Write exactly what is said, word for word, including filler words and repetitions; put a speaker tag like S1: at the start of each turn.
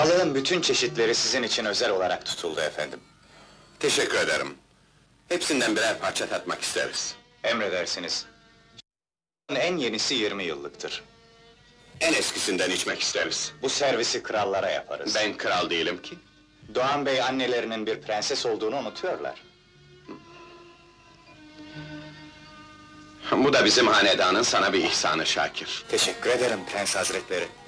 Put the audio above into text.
S1: Balığın bütün çeşitleri sizin için özel olarak tutuldu efendim.
S2: Teşekkür ederim. Hepsinden birer parça tatmak isteriz.
S1: Emredersiniz. En yenisi yirmi yıllıktır.
S2: En eskisinden içmek isteriz.
S1: Bu servisi krallara yaparız.
S2: Ben kral değilim ki.
S1: Doğan Bey annelerinin bir prenses olduğunu unutuyorlar.
S2: Bu da bizim hanedanın sana bir ihsanı Şakir.
S1: Teşekkür ederim Prens Hazretleri.